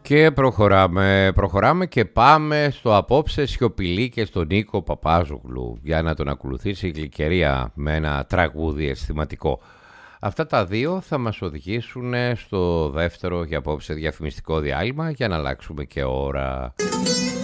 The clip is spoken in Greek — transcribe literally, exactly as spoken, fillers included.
Και προχωράμε, προχωράμε και πάμε στο απόψε σιωπηλή και στον Νίκο Παπάζογλου για να τον ακολουθήσει η Γλυκερία με ένα τραγούδι αισθηματικό. Αυτά τα δύο θα μας οδηγήσουν στο δεύτερο για απόψε διαφημιστικό διάλειμμα για να αλλάξουμε και ώρα.